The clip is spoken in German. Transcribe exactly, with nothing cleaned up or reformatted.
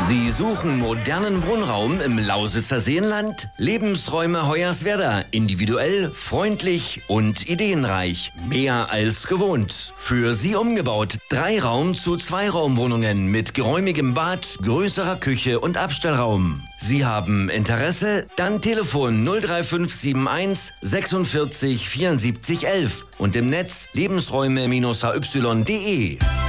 Sie suchen modernen Wohnraum im Lausitzer Seenland? Lebensräume Hoyerswerda. Individuell, freundlich und ideenreich. Mehr als gewohnt. Für Sie umgebaut. Drei Raum zu zwei Raumwohnungen mit geräumigem Bad, größerer Küche und Abstellraum. Sie haben Interesse? Dann Telefon null drei fünf sieben eins sechsundvierzig vierundsiebzig elf und im Netz lebensräume Bindestrich h y punkt de.